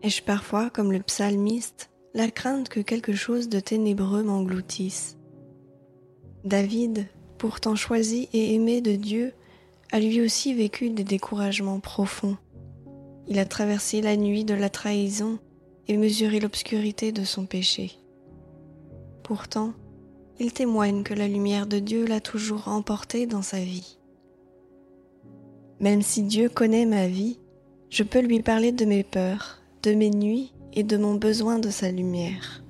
Ai-je parfois, comme le psalmiste, la crainte que quelque chose de ténébreux m'engloutisse? David, pourtant choisi et aimé de Dieu, a lui aussi vécu des découragements profonds. Il a traversé la nuit de la trahison et mesuré l'obscurité de son péché. Pourtant, il témoigne que la lumière de Dieu l'a toujours emporté dans sa vie. Même si Dieu connaît ma vie, je peux lui parler de mes peurs, de mes nuits et de mon besoin de sa lumière.